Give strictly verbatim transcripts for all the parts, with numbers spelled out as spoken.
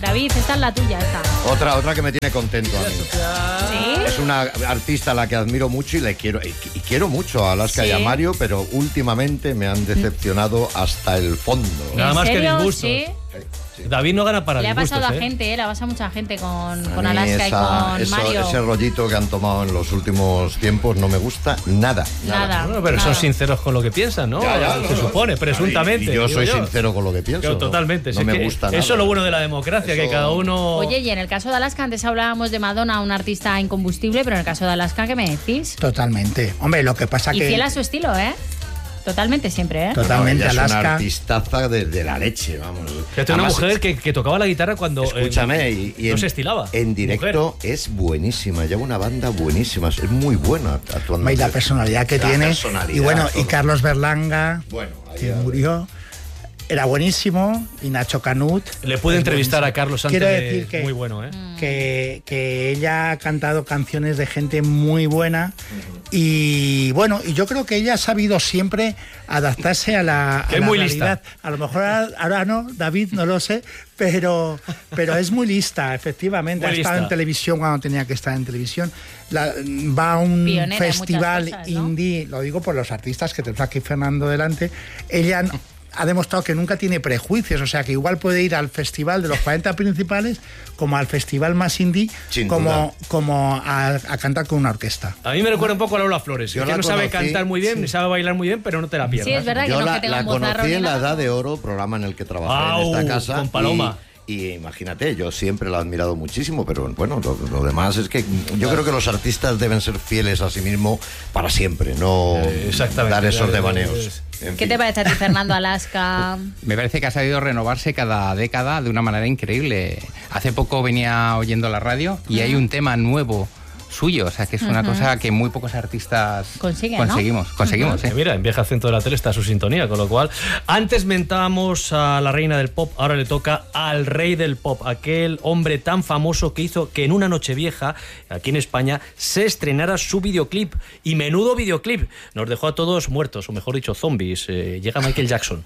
David, esta es la tuya, esta. Otra, otra que me tiene contento a mí. ¿Sí? Es una artista a la que admiro mucho y le quiero y, y quiero mucho a Alaska ¿Sí? y a Mario, pero últimamente me han decepcionado hasta el fondo. Nada más que serio? disgustos. ¿Sí? Sí. David no gana para Le ha disgustos, pasado a ¿eh? gente, ¿eh? Le ha pasado a mucha gente con, con A mí Alaska esa- y con eso- Mario. Ese rollito que han tomado en los últimos tiempos no me gusta nada. Nada. Bueno, pero son nada. sinceros con lo que piensan, ¿no? Ya, ya, Se no, supone, no. presuntamente. Y, y yo digo soy sincero con lo que pienso. Claro, ¿no? totalmente. No Si es me que gusta nada. Eso es lo bueno de la democracia, Eso- que cada uno... Oye, y en el caso de Alaska, antes hablábamos de Madonna, un artista incombustible, pero en el caso de Alaska, ¿qué me decís? Totalmente. Hombre, lo que pasa Y que... fiel a su estilo, ¿eh? Totalmente siempre, ¿eh? No, Totalmente, ella es una Alaska. artistaza de, de la leche, vamos. Fíjate, una Además, mujer que, que tocaba la guitarra cuando... Escúchame, eh, y, y no en, se estilaba. en directo es buenísima, lleva una banda buenísima, es muy buena actuando. Y la personalidad que La tiene. personalidad, Y bueno, y todo. Carlos Berlanga, Bueno, ahí que ya- murió, era buenísimo. Y Nacho Canut. Le pude es entrevistar buenísimo. a Carlos antes. Quiero de- decir que, Muy bueno, ¿eh? que, que ella ha cantado canciones de gente muy buena. Y bueno, y yo creo que ella ha sabido siempre adaptarse a la, a Que es la muy realidad. A lo mejor ahora, ahora no, David, no lo sé, pero, pero es muy lista, efectivamente. Muy ha estado lista. en televisión cuando tenía que estar en televisión. La- va a un Pionera en muchas festival cosas, ¿no? indie, lo digo por los artistas que tenemos aquí Fernando delante. Ella no- ha demostrado que nunca tiene prejuicios, o sea que igual puede ir al festival de los cuarenta principales como al festival más indie, Sin como, duda. como a, a cantar con una orquesta. A mí me recuerda un poco a Lola Flores, Yo que la no sabe conocí, cantar muy bien, ni sabe bailar muy bien, pero no te la pierdas. Sí, es verdad que Yo no la, que tenga la un vozarrón conocí ni en la nada. Edad de Oro, programa en el que trabajé Au, en esta casa. con Paloma. Y, y imagínate, yo siempre la he admirado muchísimo, pero bueno, lo, lo demás es que yo creo que los artistas deben ser fieles a sí mismos para siempre, no Eh, exactamente. dar esos Eh, devaneos. En ¿Qué fin. te parece a ti, Fernando, Alaska? Me parece que ha sabido renovarse cada década de una manera increíble. Hace poco venía oyendo la radio y hay un tema nuevo suyo, o sea que es una cosa que muy pocos artistas Consiguen, ¿no? conseguimos, conseguimos, Que ¿eh? mira, en Viaje al Centro de la Tele está su sintonía, con lo cual antes mentábamos a la reina del pop, ahora le toca al rey del pop, aquel hombre tan famoso que hizo que en una noche vieja, aquí en España, se estrenara su videoclip, y menudo videoclip, nos dejó a todos muertos, o mejor dicho, zombies. Eh, llega Michael Jackson.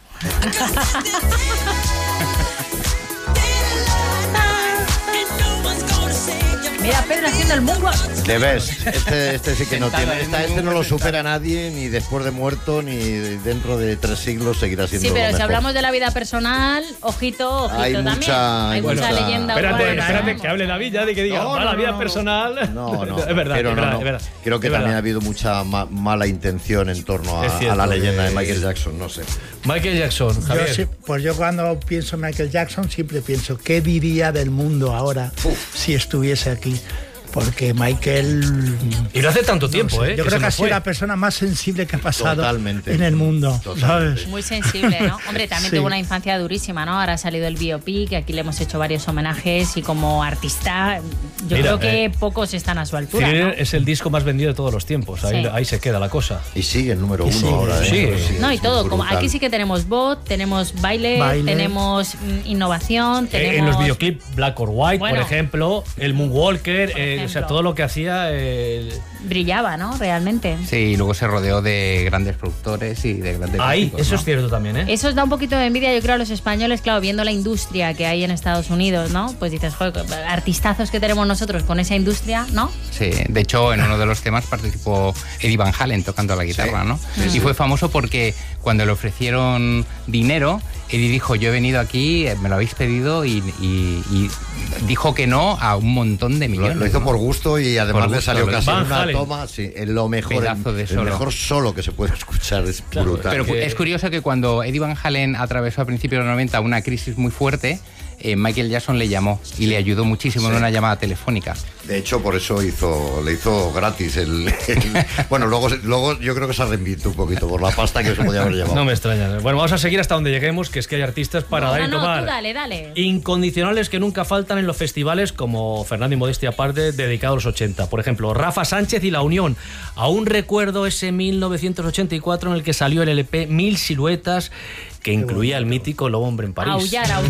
Mira, Pedro haciendo el moonwalk. The best. Este, este sí que no Sentado tiene. en Esta, un este no lo sentado. supera nadie, ni después de muerto, ni dentro de tres siglos seguirá siendo Sí, pero lo si mejor. hablamos de la vida personal, ojito, ojito Hay también. mucha- hay hay mucha mucha- leyenda. Espérate, urbana, espérate, ¿no? que hable David ya de que diga, No, va no, la no, vida no. personal. No, no. Es verdad, Pero es no, verdad, no. es verdad. Creo que Es también ha verdad. habido mucha ma- mala intención en torno a, Es cierto, a la leyenda que- de Michael Jackson, no sé. Michael Jackson, Yo Javier. sí- pues yo cuando pienso en Michael Jackson siempre pienso, ¿qué diría del mundo ahora si estuviese aquí? Porque Michael... Y no hace tanto tiempo, no sé, ¿eh? yo que creo se que ha nos sido fue. la persona más sensible que ha pasado Totalmente. en el mundo, Totalmente. ¿sabes? Muy sensible, ¿no? Hombre, también Sí. tuvo una infancia durísima, ¿no? Ahora ha salido el biopic, aquí le hemos hecho varios homenajes y como artista, yo Mira, creo que eh, pocos están a su altura, Thriller ¿no? es el disco más vendido de todos los tiempos. Ahí, Sí. ahí se queda la cosa. Y sigue el número Y uno sigue. ahora. ¿eh? Sí. Sí, No, y es todo. Como brutal. aquí sí que tenemos bot, tenemos baile, Baile. tenemos mm, innovación, tenemos... Eh, en los videoclips Black or White, Bueno. por ejemplo, el Moonwalker, Por eh, o sea, ejemplo. todo lo que hacía... eh, Brillaba, ¿no? Realmente. Sí, y luego se rodeó de grandes productores y de grandes ahí, músicos, eso ¿no? es cierto también, ¿eh? Eso os da un poquito de envidia, yo creo, a los españoles, claro, viendo la industria que hay en Estados Unidos, ¿no? Pues dices, joder, artistazos que tenemos nosotros con esa industria, ¿no? Sí, de hecho en uno de los temas participó Eddie Van Halen tocando la guitarra, ¿no? Y fue famoso porque cuando le ofrecieron dinero, Eddie dijo, yo he venido aquí, me lo habéis pedido, y, y- y dijo que no a un montón de Lo, millones. lo hizo ¿no? por gusto y además Por le gusto, salió lo- casi en Van una Halen. toma. Sí, es lo mejor, Pedazo de el solo. mejor solo que se puede escuchar, es Claro, brutal. Pero que- es curioso que cuando Eddie Van Halen atravesó a principios de los noventa una crisis muy fuerte, eh, Michael Jackson le llamó y le ayudó muchísimo en una llamada telefónica. De hecho, por eso hizo, le hizo gratis el, el- bueno, luego, luego yo creo que se arrepintió un poquito por la pasta que se podía haber llevado. No me extraña. Bueno, vamos a seguir hasta donde lleguemos, que es que hay artistas para no, dar no, y no, tomar. tú dale, dale. Incondicionales que nunca faltan en los festivales, como Fernando y Modestia aparte, dedicado a los ochenta. Por ejemplo, Rafa Sánchez y La Unión. Aún recuerdo ese mil novecientos ochenta y cuatro en el que salió el L P Mil Siluetas, que incluía el mítico Lobo Hombre en París. Aullar, aullar.